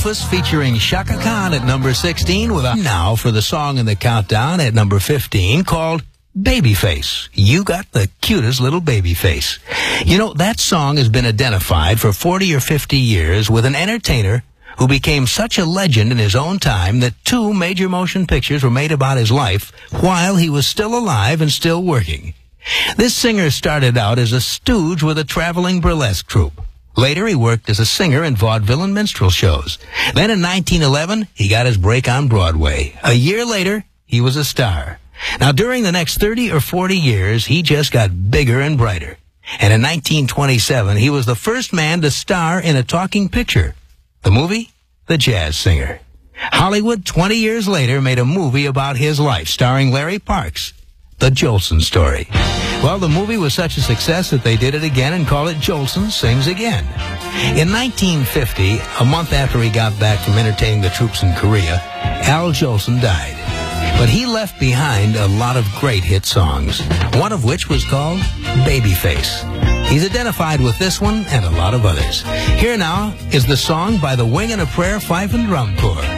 Rufus featuring Shaka Khan at number 16 with now for the song in the countdown at number 15 called Babyface. You got the cutest little baby face. You know, that song has been identified for 40 or 50 years with an entertainer who became such a legend in his own time that 2 major motion pictures were made about his life while he was still alive and still working. This singer started out as a stooge with a traveling burlesque troupe. Later, he worked as a singer in vaudeville and minstrel shows. Then in 1911, he got his break on Broadway. A year later, he was a star. Now, during the next 30 or 40 years, he just got bigger and brighter. And in 1927, he was the first man to star in a talking picture. The movie, The Jazz Singer. Hollywood, 20 years later, made a movie about his life, starring Larry Parks, The Jolson Story. Well, the movie was such a success that they did it again and called it Jolson Sings Again. In 1950, a month after he got back from entertaining the troops in Korea, Al Jolson died. But he left behind a lot of great hit songs, one of which was called Babyface. He's identified with this one and a lot of others. Here now is the song by the Wing and a Prayer Fife and Drum Corps.